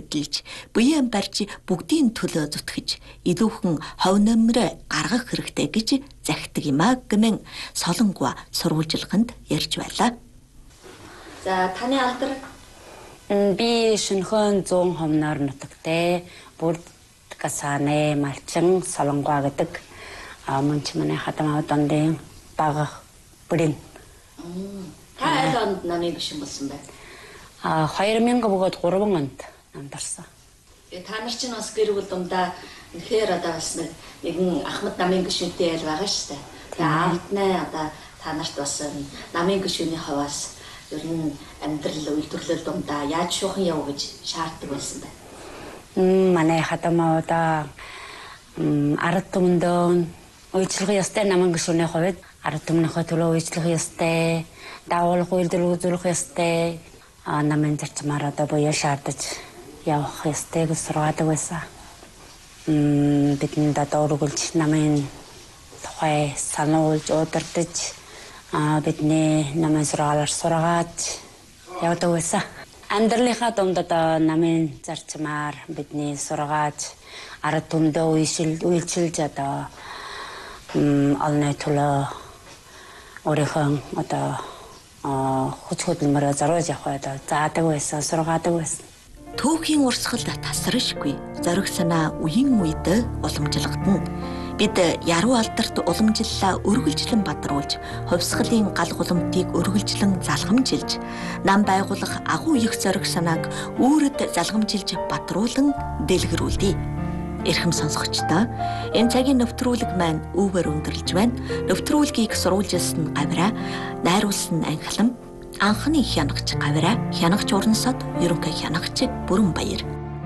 хөдөлж, буян барьж бүгдийн төлөө зүтгэж, илүүхэн хов нөмрөө гаргах хэрэгтэй гэж захидаг юм а гэмэн Солонгоо сурвалжилганд ярьж байлаа. За таны алдар би шинхэн 100 хомноор нутагтай бүрд Касаны малчин Солонгоо гэдэг мөнч манай хатамаа дондын бага бүрийн. Та аль онд намын гишүүн болсон бэ? 2000 бөгөөд 3 онд намдарсан. Та нар чинь бас гэр бүл дундаа үнэхээр одоо бас нэгэн Ахмад намын гишүүнтэй айл байгаа шүү дээ. Тэгээ аавднаа одоо та нарт бас намын гишүүний хаваас ер нь амьдрал үйлдвэрлэл дундаа яаж шуухан яв гэж шаарддаг байсан бэ? Манай хатамауда ард түмэндөө үйлчлэх ёстой намын гишүүний хувьд ард түмнийхээ төлөө үйлчлэх ёстой, дагуулах үйлдвэрлэл үзүүлэх ёстой, намын зарчмаар одоо буюу шаардаж явах ёстой гэж сургаадаг байсан. Бидэнд одоо үргэлж намын тухай сануулж удирдах бидний намын сургаалаар сургааж явдаг байсан. Амьдралынхаа дунд одоо намын зарчмаар бидний сургааж ард түмдөө үйлчилж одоо олны төлөө өөрийнхөө одоо хүч хөдөлмөрөөр зориулж явах одоо заадаг байсан, сургаадаг байсан. Түүхийн урсгалд тасрашгүй зориг санаа үеийн үед уламжлагдана. Бид яруу алдарт уламжлалаа өргөлжлөн бадруулж, хувьсгалын гал гулмтыг өргөлжлөн залгамжилж, нам байгуулах агуу их зориг санааг үүрэд залгамжилж бадруулан дэлгэрүүлдэг. Эрхэм сонсогчдоо, энэ цагийн нэвтрүүлэг маань үүгээр өндөрлж байна. Нэвтрүүлгийг сурвалжилсан гавраа, найруулсан Анхлам, анхны хянагч гавраа, хянагч Урансод, ерөнхий хянагч Бүрэнбаяр.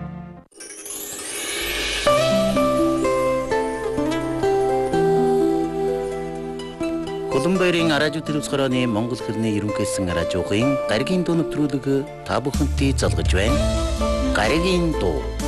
Улаанбаярын радио телевизхороны Монгол хэлний ерөнхийсэн радиогийн гаригийн дуу нэвтрүүлэг та бүхэнтэй залгаж байна. Гаригийн дуу